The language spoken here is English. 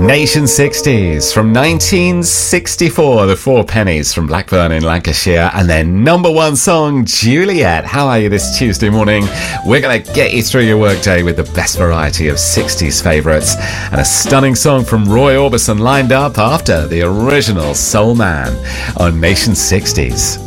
Nation 60s from 1964, the Four Pennies from Blackburn in Lancashire, and their number one song, Juliet. How are you this Tuesday morning? We're going to get you through your workday with the best variety of 60s favourites and a stunning song from Roy Orbison lined up after the original Soul Man on Nation 60s.